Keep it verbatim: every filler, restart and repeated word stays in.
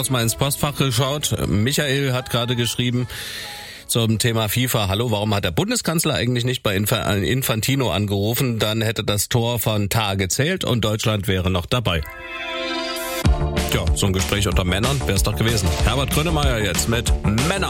kurz mal ins Postfach geschaut. Michael hat gerade geschrieben zum Thema FIFA. Hallo, warum hat der Bundeskanzler eigentlich nicht bei Infantino angerufen? Dann hätte das Tor von Tah gezählt und Deutschland wäre noch dabei. Ja, so ein Gespräch unter Männern wäre es doch gewesen. Herbert Grönemeyer jetzt mit Männer.